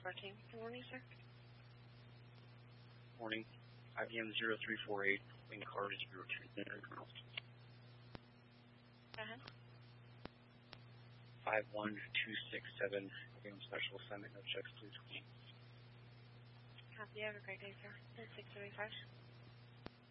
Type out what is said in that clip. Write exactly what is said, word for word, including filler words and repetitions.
fourteen. Good morning, sir. Morning. I B M zero three four eight, wing car zero two. Go ahead. five one two six seven, I B M special assignment, no checks, please. Copy. Have a great day, sir. six seventy-five.